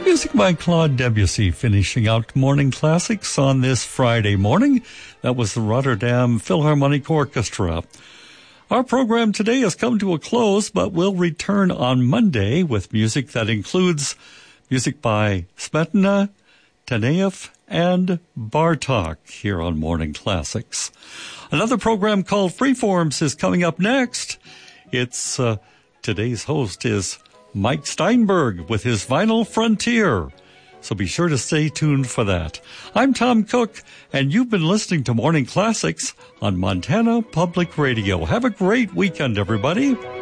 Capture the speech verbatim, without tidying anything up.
Music by Claude Debussy, finishing out Morning Classics on this Friday morning. That was the Rotterdam Philharmonic Orchestra. Our program today has come to a close, but we'll return on Monday with music that includes music by Smetana, Taneyev, and Bartok here on Morning Classics. Another program called Freeforms is coming up next. It's uh, today's host is Mike Steinberg with his Vinyl Frontier. So be sure to stay tuned for that. I'm Tom Cook, and you've been listening to Morning Classics on Montana Public Radio. Have a great weekend, everybody.